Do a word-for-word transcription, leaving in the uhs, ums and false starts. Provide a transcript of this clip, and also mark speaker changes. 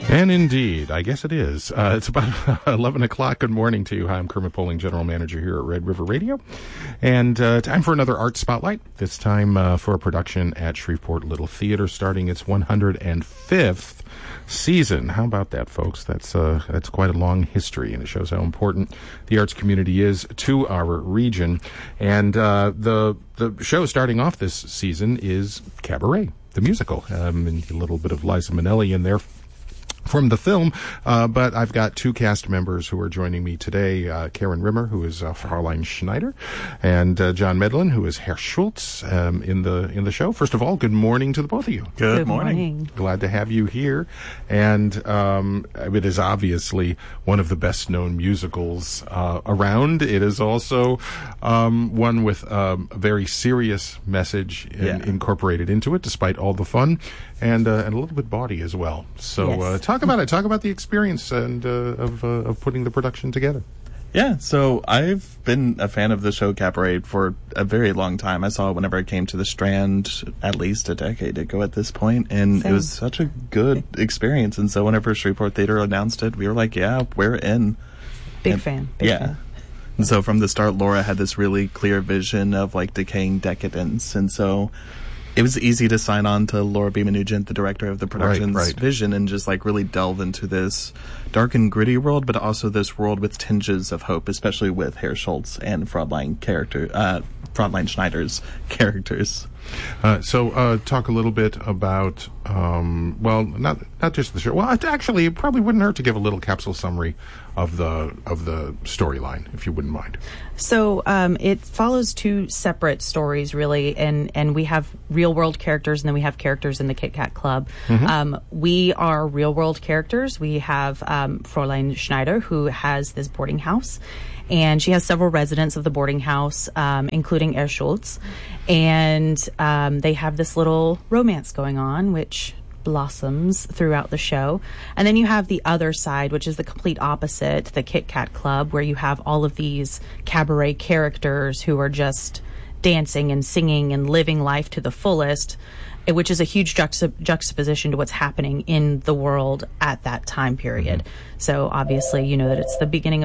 Speaker 1: And indeed, I guess it is. Uh, it's about eleven o'clock. Good morning to you. Hi, I'm Kermit Poling, General Manager here at Red River Radio. And uh, time for another Art Spotlight, this time uh, for a production at Shreveport Little Theater, starting its one hundred fifth season. How about that, folks? That's uh, that's quite a long history, and it shows how important the arts community is to our region. And uh, the the show starting off this season is Cabaret, the musical. Um, and a little bit of Liza Minnelli in there from the film, uh, but I've got two cast members who are joining me today, uh, Karen Rimmer, who is uh, Fraulein Schneider, and uh, John Medlin, who is Herr Schultz, um, in the in the show. First of all, good morning to the both of you.
Speaker 2: Good, good morning. morning.
Speaker 1: Glad to have you here, and um, it is obviously one of the best-known musicals uh, around. It is also um, one with um, a very serious message in, yeah. incorporated into it, despite all the fun, and, uh, and a little bit bawdy as well. So yes. uh, talk about it. Talk about the experience and uh, of uh, of putting the production together.
Speaker 2: Yeah, so I've been a fan of the show Cabaret for a very long time. I saw it whenever it came to the Strand at least a decade ago at this point, and Same. It was such a good experience. And so whenever Shreveport Theater announced it, we were like, yeah, we're in.
Speaker 3: Big
Speaker 2: and,
Speaker 3: fan. Big
Speaker 2: yeah.
Speaker 3: fan.
Speaker 2: And so from the start, Laura had this really clear vision of like decaying decadence, and so it was easy to sign on to Laura Beeman Nugent, the director of the production's
Speaker 1: right, right.
Speaker 2: vision, and just like really delve into this dark and gritty world, but also this world with tinges of hope, especially with Herr Schultz and Fraulein character, uh, Fraulein Schneider's characters.
Speaker 1: Uh, so, uh, talk a little bit about, um, well, not not just the show. Well, it actually, it probably wouldn't hurt to give a little capsule summary of the of the storyline, if you wouldn't mind.
Speaker 3: So, um, it follows two separate stories, really, and and we have real world characters, and then we have characters in the Kit Kat Club. Mm-hmm. Um, we are real world characters. We have um, Fraulein Schneider, who has this boarding house. And she has several residents of the boarding house, um, including Herr Schultz. And um, they have this little romance going on, which blossoms throughout the show. And then you have the other side, which is the complete opposite, the Kit Kat Club, where you have all of these cabaret characters who are just dancing and singing and living life to the fullest, which is a huge juxtap- juxtaposition to what's happening in the world at that time period. Mm-hmm. So obviously, you know that it's the beginning